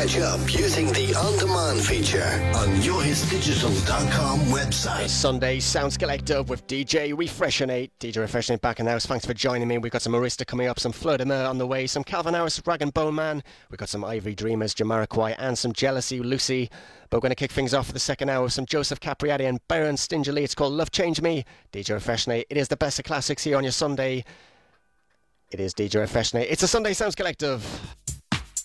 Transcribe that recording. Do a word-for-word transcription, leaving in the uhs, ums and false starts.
catch up using the on-demand feature on your hits digital dot com website. Sunday Sounds Collective with D J Refreshinate. D J Refreshinate back in the house. Thanks for joining me. We've got some Arista coming up, some Flood on the way, some Calvin Harris, Rag and Bone Man. We've got some Ivory Dreamers, Jamiroquai, and some Jealousy, Lucy. But we're going to kick things off for the second hour with some Joseph Capriati and Baron Stingily. It's called Love Changed Me. D J Refreshinate. It is the best of classics here on your Sunday. It is D J Refreshinate. It's a Sunday Sounds Collective.